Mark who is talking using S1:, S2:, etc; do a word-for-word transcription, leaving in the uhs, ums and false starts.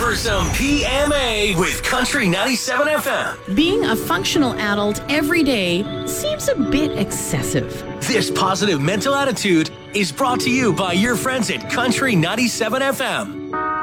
S1: for some P M A with Country ninety-seven F M.
S2: Being a functional adult every day seems a bit excessive.
S1: This positive mental attitude is brought to you by your friends at Country ninety-seven F M.